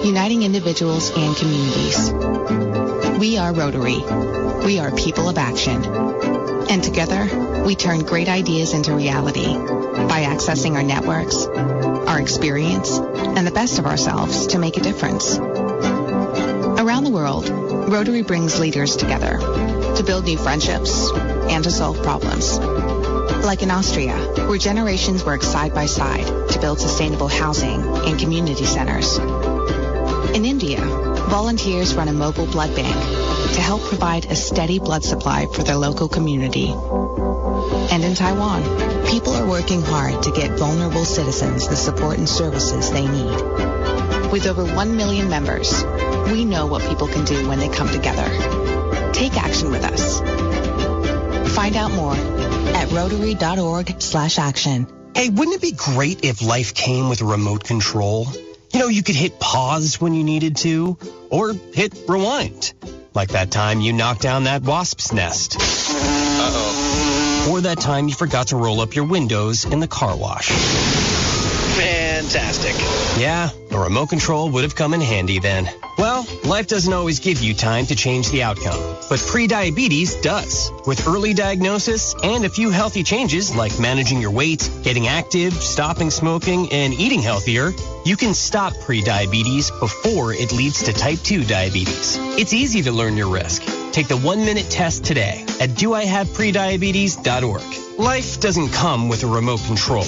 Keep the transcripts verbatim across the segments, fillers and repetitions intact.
uniting individuals and communities. We are Rotary. We are people of action. And together, we turn great ideas into reality by accessing our networks, our experience, and the best of ourselves to make a difference. Around the world, Rotary brings leaders together to build new friendships and to solve problems. Like in Austria, where generations work side by side to build sustainable housing and community centers. In India, volunteers run a mobile blood bank to help provide a steady blood supply for their local community. And in Taiwan, people are working hard to get vulnerable citizens the support and services they need. With over one million members, we know what people can do when they come together. Take action with us. Find out more at rotary.org slash action. Hey, wouldn't it be great if life came with a remote control? You know, you could hit pause when you needed to, or hit rewind. Like that time you knocked down that wasp's nest. Uh-oh. Or that time you forgot to roll up your windows in the car wash. Fantastic. Yeah, a remote control would have come in handy then. Well, life doesn't always give you time to change the outcome, but prediabetes does. With early diagnosis and a few healthy changes like managing your weight, getting active, stopping smoking, and eating healthier, you can stop prediabetes before it leads to type two diabetes. It's easy to learn your risk. Take the one-minute test today at do I have prediabetes dot org. Life doesn't come with a remote control.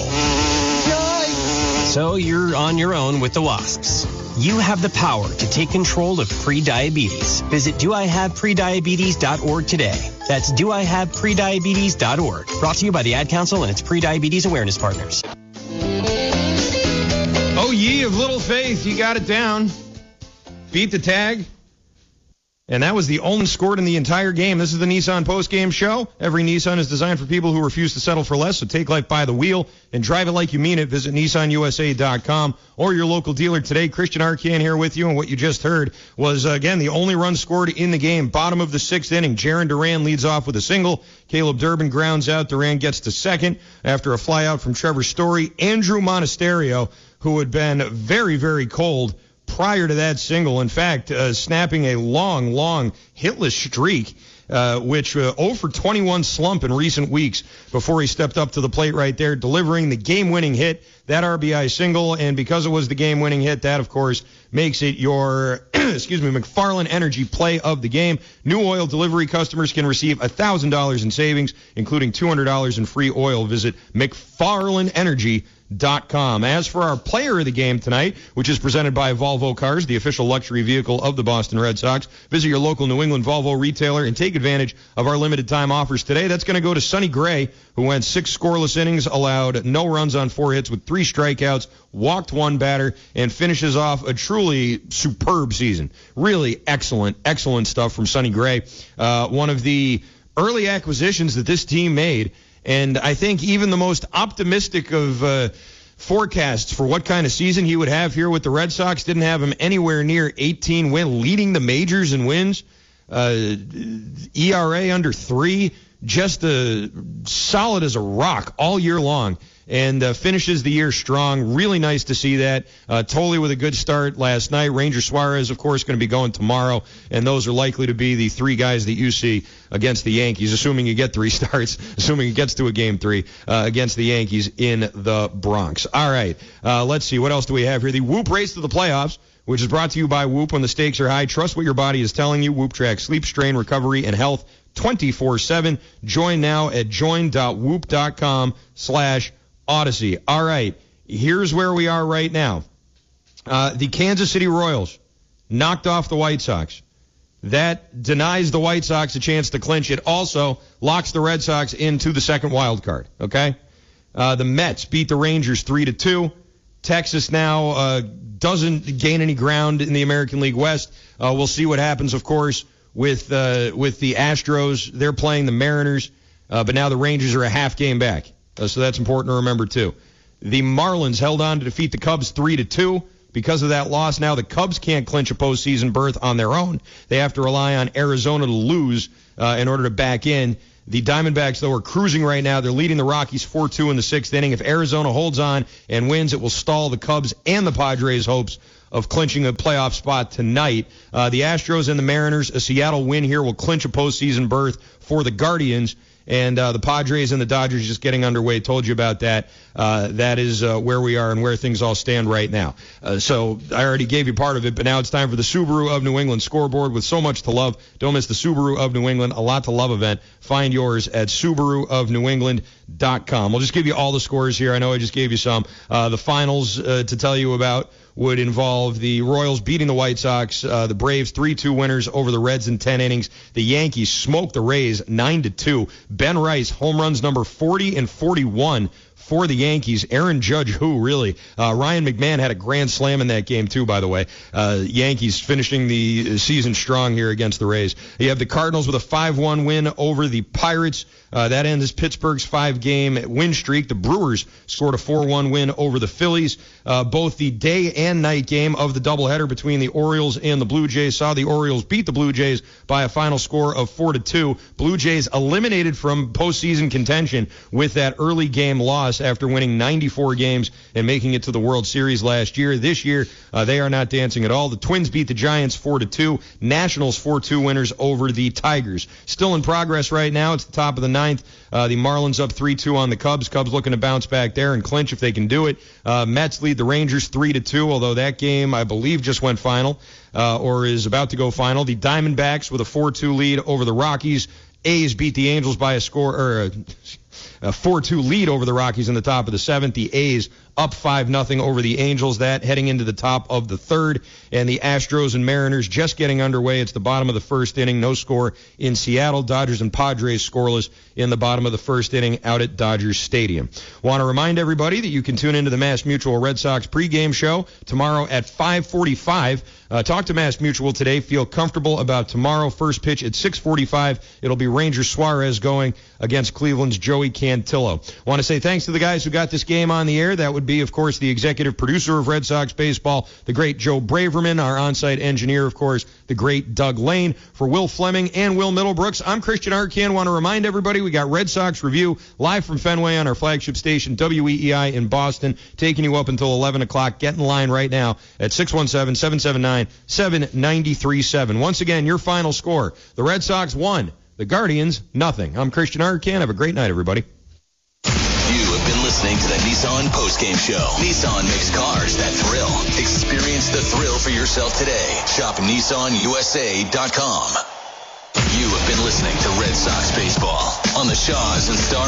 So you're on your own with the wasps. You have the power to take control of prediabetes. Visit do I have prediabetes dot org today. That's do I have prediabetes dot org. Brought to you by the Ad Council and its Prediabetes Awareness Partners. Oh, ye of little faith, you got it down. Beat the tag. And that was the only scored in the entire game. This is the Nissan postgame show. Every Nissan is designed for people who refuse to settle for less, so take life by the wheel and drive it like you mean it. Visit Nissan U S A dot com or your local dealer today. Christian Arcand here with you, and what you just heard was, uh, again, the only run scored in the game. Bottom of the sixth inning, Jaron Duran leads off with a single. Caleb Durbin grounds out. Duran gets to second after a flyout from Trevor Story. Andrew Monasterio, who had been very, very cold prior to that single, in fact, uh, snapping a long, long hitless streak, uh, which uh, oh for twenty-one slump in recent weeks before he stepped up to the plate right there, delivering the game-winning hit, that R B I single, and because it was the game-winning hit, that, of course, makes it your, excuse me, McFarland Energy play of the game. New oil delivery customers can receive one thousand dollars in savings, including two hundred dollars in free oil. Visit McFarland Energy dot com. As for our player of the game tonight, which is presented by Volvo Cars, the official luxury vehicle of the Boston Red Sox, visit your local New England Volvo retailer and take advantage of our limited time offers today. That's going to go to Sonny Gray, who went six scoreless innings, allowed no runs on four hits with three strikeouts, walked one batter, and finishes off a truly superb season. Really excellent, excellent stuff from Sonny Gray. Uh, one of the early acquisitions that this team made. And I think even the most optimistic of uh, forecasts for what kind of season he would have here with the Red Sox didn't have him anywhere near eighteen win, leading the majors in wins, uh, E R A under three, just uh, solid as a rock all year long. And uh, finishes the year strong. Really nice to see that. Uh, Toley with a good start last night. Ranger Suarez, of course, going to be going tomorrow. And those are likely to be the three guys that you see against the Yankees, assuming you get three starts, assuming it gets to a game three uh, against the Yankees in the Bronx. All right, uh, let's see. What else do we have here? The Whoop Race to the Playoffs, which is brought to you by Whoop. When the stakes are high, trust what your body is telling you. Whoop tracks sleep, strain, recovery, and health twenty-four seven. Join now at join.whoop.com slash Odyssey. All right, here's where we are right now. Uh, the Kansas City Royals knocked off the White Sox. That denies the White Sox a chance to clinch. It also locks the Red Sox into the second wild card, okay? Uh, the Mets beat the Rangers three to two. Texas now uh, doesn't gain any ground in the American League West. Uh, we'll see what happens, of course, with uh, with the Astros. They're playing the Mariners, uh, but now the Rangers are a half game back. Uh, so that's important to remember, too. The Marlins held on to defeat the Cubs three to two. Because of that loss, now the Cubs can't clinch a postseason berth on their own. They have to rely on Arizona to lose uh, in order to back in. The Diamondbacks, though, are cruising right now. They're leading the Rockies four two in the sixth inning. If Arizona holds on and wins, it will stall the Cubs and the Padres' hopes of clinching a playoff spot tonight. Uh, the Astros and the Mariners, a Seattle win here will clinch a postseason berth for the Guardians. And uh, the Padres and the Dodgers just getting underway. Told you about that. Uh, that is uh, where we are and where things all stand right now. Uh, so I already gave you part of it, but now it's time for the Subaru of New England scoreboard with so much to love. Don't miss the Subaru of New England, a lot to love event. Find yours at Subaru of New England dot com. We'll just give you all the scores here. I know I just gave you some. Uh, the finals uh, to tell you about would involve the Royals beating the White Sox, uh, the Braves three two winners over the Reds in ten innings. The Yankees smoked the Rays nine to two. Ben Rice, home runs number forty and forty-one for the Yankees. Aaron Judge, who really? Uh, Ryan McMahon had a grand slam in that game, too, by the way. Uh, Yankees finishing the season strong here against the Rays. You have the Cardinals with a five one win over the Pirates. Uh, that ends Pittsburgh's five-game win streak. The Brewers scored a four one win over the Phillies. Uh, both the day and night game of the doubleheader between the Orioles and the Blue Jays saw the Orioles beat the Blue Jays by a final score of four to two. Blue Jays eliminated from postseason contention with that early game loss after winning ninety-four games and making it to the World Series last year. This year, uh, they are not dancing at all. The Twins beat the Giants four to two. Nationals four two winners over the Tigers. Still in progress right now. It's the top of the ninth. Uh, the Marlins up three two on the Cubs. Cubs looking to bounce back there and clinch if they can do it. Uh, Mets lead the Rangers three to two, although that game, I believe, just went final uh, or is about to go final. The Diamondbacks with a four two lead over the Rockies. A's beat the Angels by a score, or a, a four two lead over the Rockies in the top of the seventh. The A's up five nothing over the Angels, that heading into the top of the third. And the Astros and Mariners just getting underway. It's the bottom of the first inning. No score in Seattle. Dodgers and Padres scoreless in the bottom of the first inning out at Dodgers Stadium. Want to remind everybody that you can tune into the Mass Mutual Red Sox pregame show tomorrow at five forty-five. Uh, talk to Mass Mutual today. Feel comfortable about tomorrow. First pitch at six forty-five. It'll be Ranger Suarez going against Cleveland's Joey Cantillo. Want to say thanks to the guys who got this game on the air. That would be, of course, the executive producer of Red Sox baseball, the great Joe Braverman, our on-site engineer, of course, the great Doug Lane. For Will Fleming and Will Middlebrooks, I'm Christian Arcand. Want to remind everybody we got Red Sox Review live from Fenway on our flagship station, W E E I in Boston, taking you up until eleven o'clock. Get in line right now at six one seven, seven seven nine, seven nine three seven. Once again, your final score. The Red Sox won. The Guardians, nothing. I'm Christian Arcand. Have a great night, everybody. You have been listening to the Nissan Postgame Show. Nissan makes cars that thrill. Experience the thrill for yourself today. Shop Nissan U S A dot com. You have been listening to Red Sox Baseball on the Shaw's and Star